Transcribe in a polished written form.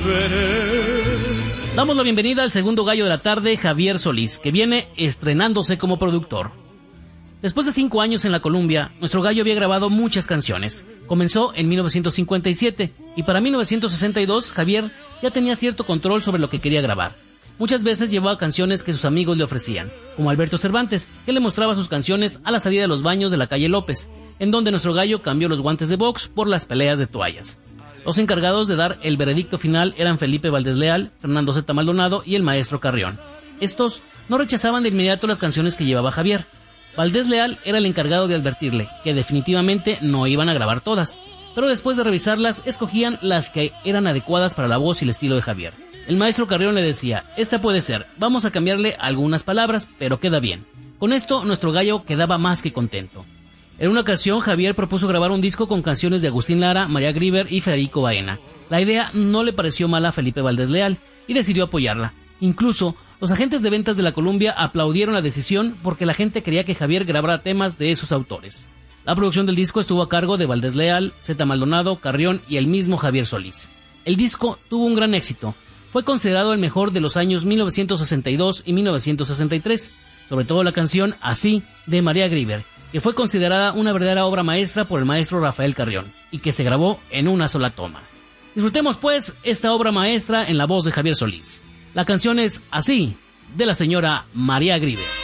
volveré. Damos la bienvenida al segundo gallo de la tarde, Javier Solís, que viene estrenándose como productor. Después de 5 años en la Columbia, nuestro gallo había grabado muchas canciones. Comenzó en 1957 y para 1962 Javier ya tenía cierto control sobre lo que quería grabar. Muchas veces llevaba canciones que sus amigos le ofrecían, como Alberto Cervantes, que le mostraba sus canciones a la salida de los baños de la calle López, en donde nuestro gallo cambió los guantes de box por las peleas de toallas. Los encargados de dar el veredicto final eran Felipe Valdés Leal, Fernando Z. Maldonado y el maestro Carrión. Estos no rechazaban de inmediato las canciones que llevaba Javier. Valdés Leal era el encargado de advertirle que definitivamente no iban a grabar todas, pero después de revisarlas escogían las que eran adecuadas para la voz y el estilo de Javier. El maestro Carrión le decía: esta puede ser, vamos a cambiarle algunas palabras, pero queda bien. Con esto nuestro gallo quedaba más que contento. En una ocasión Javier propuso grabar un disco con canciones de Agustín Lara, María Grieber y Federico Baena. La idea no le pareció mala a Felipe Valdés Leal y decidió apoyarla. Incluso los agentes de ventas de la Columbia aplaudieron la decisión porque la gente quería que Javier grabara temas de esos autores. La producción del disco estuvo a cargo de Valdés Leal, Z. Maldonado, Carrión y el mismo Javier Solís. El disco tuvo un gran éxito. Fue considerado el mejor de los años 1962 y 1963, sobre todo la canción Así, de María Grieber, que fue considerada una verdadera obra maestra por el maestro Rafael Carrión, y que se grabó en una sola toma. Disfrutemos pues esta obra maestra en la voz de Javier Solís. La canción es Así, de la señora María Grieber.